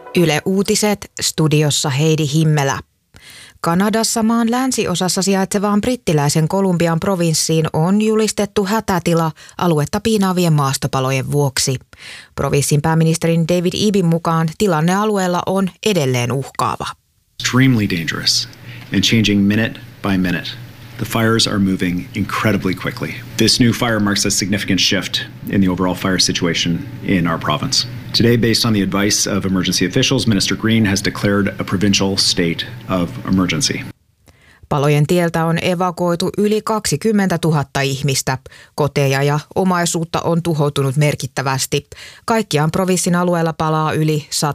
Yle Uutiset, studiossa Heidi Himmelä. Kanadassa maan länsiosassa sijaitsevaan brittiläisen Kolumbian provinssiin on julistettu hätätila aluetta piinaavien maastopalojen vuoksi. Provinssin pääministerin David Ebin mukaan tilanne alueella on edelleen uhkaava. Extremely dangerous and changing minute by minute. The fires are moving incredibly quickly. This new fire marks a significant shift in the overall fire situation in our province. Today, based on the advice of emergency officials, Minister Green has declared a provincial state of emergency. Palojen tieltä on evakuoitu yli 20 000 ihmistä. Koteja ja omaisuutta on tuhoutunut merkittävästi. Kaikkiaan provinssin alueella palaa yli 100